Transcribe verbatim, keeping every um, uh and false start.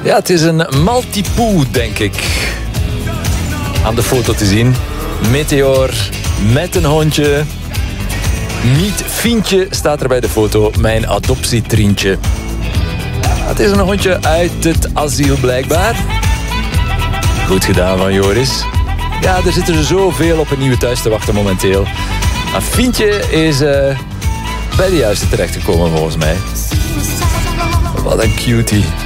Ja, het is een Maltipoo, denk ik. Aan de foto te zien. Meteor met een hondje. Niet Fientje staat er bij de foto. Mijn adoptietrientje. Ja, het is een hondje uit het asiel blijkbaar. Goed gedaan van Joris. Ja, er zitten er zoveel op een nieuwe thuis te wachten momenteel. Maar Fientje is uh, bij de juiste terechtgekomen volgens mij. Wat een cutie.